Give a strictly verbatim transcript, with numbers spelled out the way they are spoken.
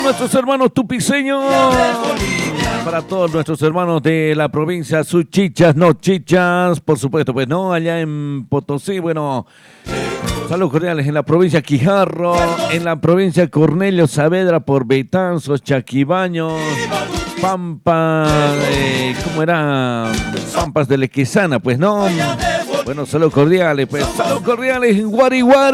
Nuestros hermanos tupiceños, para todos nuestros hermanos de la provincia, sus chichas, no chichas, por supuesto, pues no, allá en Potosí, bueno, saludos cordiales en la provincia Quijarro, en la provincia Cornelio Saavedra por Betanzos, Chaquibaños, Pampa, eh, ¿cómo era? Pampas de Lequesana, pues no, bueno, saludos cordiales, pues saludos cordiales en Guariguari.